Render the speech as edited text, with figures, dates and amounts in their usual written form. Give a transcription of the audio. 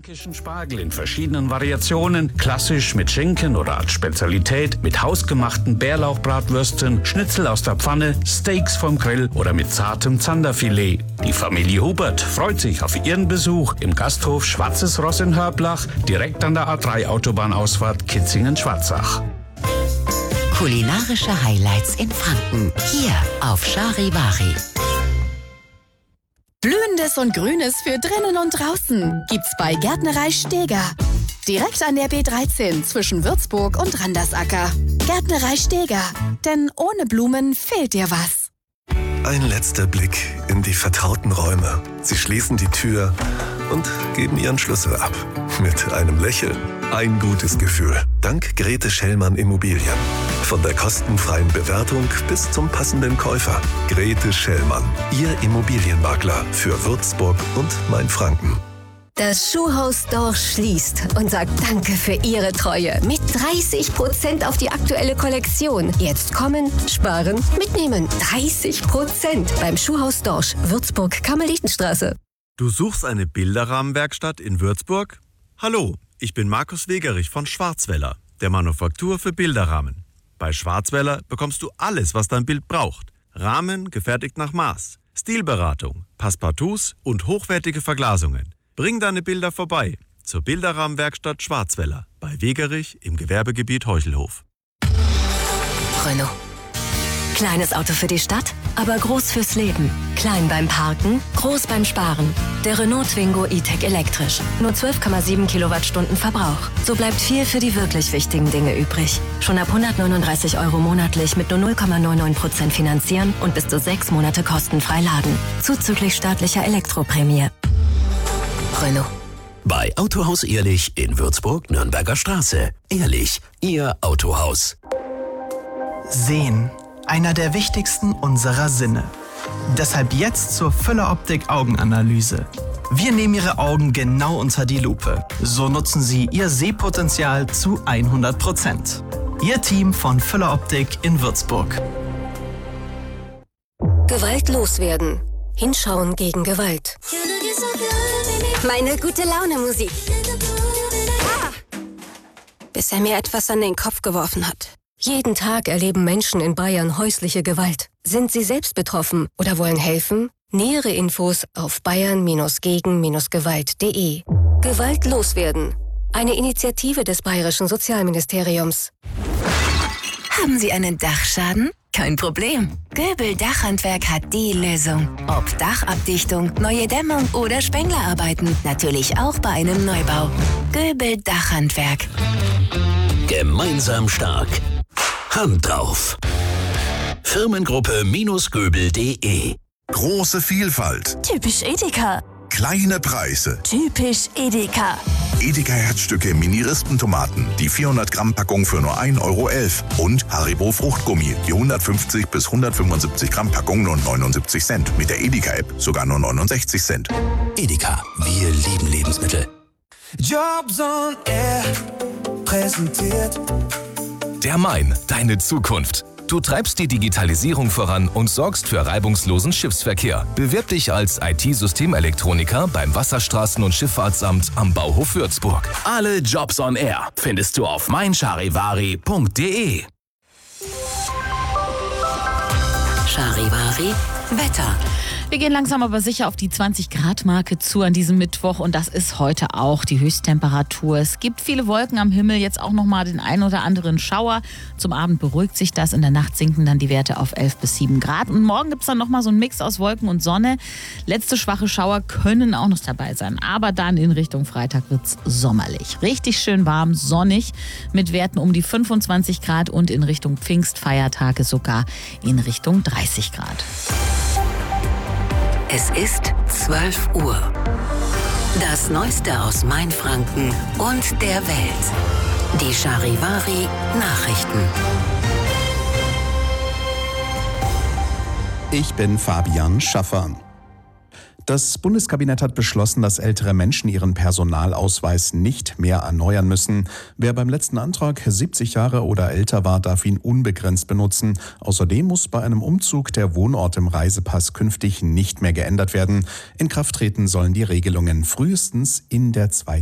Fränkischen Spargel in verschiedenen Variationen, klassisch mit Schinken oder als Spezialität, mit hausgemachten Bärlauchbratwürsten, Schnitzel aus der Pfanne, Steaks vom Grill oder mit zartem Zanderfilet. Die Familie Hubert freut sich auf ihren Besuch im Gasthof Schwarzes Ross in Hörblach, direkt an der A3-Autobahnausfahrt Kitzingen-Schwarzach. Kulinarische Highlights in Franken, hier auf Charivari. Blühendes und Grünes für drinnen und draußen gibt's bei Gärtnerei Steger. Direkt an der B13 zwischen Würzburg und Randersacker. Gärtnerei Steger, denn ohne Blumen fehlt dir was. Ein letzter Blick in die vertrauten Räume. Sie schließen die Tür und geben ihren Schlüssel ab. Mit einem Lächeln. Ein gutes Gefühl. Dank Grete Schellmann Immobilien. Von der kostenfreien Bewertung bis zum passenden Käufer. Grete Schellmann. Ihr Immobilienmakler für Würzburg und Mainfranken. Das Schuhhaus Dorsch schließt und sagt Danke für Ihre Treue. Mit 30% auf die aktuelle Kollektion. Jetzt kommen, sparen, mitnehmen. 30% beim Schuhhaus Dorsch, Würzburg, Karmelitenstraße. Du suchst eine Bilderrahmenwerkstatt in Würzburg? Hallo, ich bin Markus Wegerich von Schwarzwälder, der Manufaktur für Bilderrahmen. Bei Schwarzwälder bekommst du alles, was dein Bild braucht. Rahmen gefertigt nach Maß, Stilberatung, Passepartouts und hochwertige Verglasungen. Bring deine Bilder vorbei zur Bilderrahmenwerkstatt Schwarzwälder bei Wegerich im Gewerbegebiet Heuchelhof. Renault. Kleines Auto für die Stadt, aber groß fürs Leben. Klein beim Parken, groß beim Sparen. Der Renault Twingo E-Tech elektrisch. Nur 12,7 Kilowattstunden Verbrauch. So bleibt viel für die wirklich wichtigen Dinge übrig. Schon ab 139 € monatlich mit nur 0,99% finanzieren und bis zu 6 Monate kostenfrei laden. Zuzüglich staatlicher Elektroprämie. Renault. Bei Autohaus Ehrlich in Würzburg, Nürnberger Straße. Ehrlich, Ihr Autohaus. Sehen. Einer der wichtigsten unserer Sinne. Deshalb jetzt zur Füller-Optik-Augenanalyse. Wir nehmen Ihre Augen genau unter die Lupe. So nutzen Sie Ihr Sehpotenzial zu 100%. Ihr Team von Füller-Optik in Würzburg. Gewalt loswerden. Hinschauen gegen Gewalt. Meine gute Laune Musik. Bis er mir etwas an den Kopf geworfen hat. Jeden Tag erleben Menschen in Bayern häusliche Gewalt. Sind Sie selbst betroffen oder wollen helfen? Nähere Infos auf bayern-gegen-gewalt.de. Gewalt loswerden. Eine Initiative des Bayerischen Sozialministeriums. Haben Sie einen Dachschaden? Kein Problem. Göbel Dachhandwerk hat die Lösung. Ob Dachabdichtung, neue Dämmung oder Spenglerarbeiten. Natürlich auch bei einem Neubau. Göbel Dachhandwerk. Gemeinsam stark. Hand drauf. Firmengruppe-göbel.de. Große Vielfalt. Typisch Edeka. Kleine Preise. Typisch Edeka. Edeka Herzstücke Mini-Rispentomaten. Die 400-Gramm-Packung für nur 1,11 €. Und Haribo Fruchtgummi. Die 150 bis 175 Gramm Packung nur 79 Cent. Mit der Edeka-App sogar nur 69 Cent. Edeka, wir lieben Lebensmittel. Jobs on Air präsentiert Der Main, deine Zukunft. Du treibst die Digitalisierung voran und sorgst für reibungslosen Schiffsverkehr. Bewirb dich als IT-Systemelektroniker beim Wasserstraßen- und Schifffahrtsamt am Bauhof Würzburg. Alle Jobs on Air findest du auf meincharivari.de. Charivari Wetter. Wir gehen langsam aber sicher auf die 20-Grad-Marke zu an diesem Mittwoch und das ist heute auch die Höchsttemperatur. Es gibt viele Wolken am Himmel, jetzt auch nochmal den einen oder anderen Schauer. Zum Abend beruhigt sich das, in der Nacht sinken dann die Werte auf 11 bis 7 Grad. Und morgen gibt es dann nochmal so einen Mix aus Wolken und Sonne. Letzte schwache Schauer können auch noch dabei sein, aber dann in Richtung Freitag wird es sommerlich. Richtig schön warm, sonnig mit Werten um die 25 Grad und in Richtung Pfingstfeiertage sogar in Richtung 30 Grad. Es ist 12 Uhr. Das Neueste aus Mainfranken und der Welt. Die Charivari Nachrichten. Ich bin Fabian Schaffer. Das Bundeskabinett hat beschlossen, dass ältere Menschen ihren Personalausweis nicht mehr erneuern müssen. Wer beim letzten Antrag 70 Jahre oder älter war, darf ihn unbegrenzt benutzen. Außerdem muss bei einem Umzug der Wohnort im Reisepass künftig nicht mehr geändert werden. In Kraft treten sollen die Regelungen frühestens in der zweiten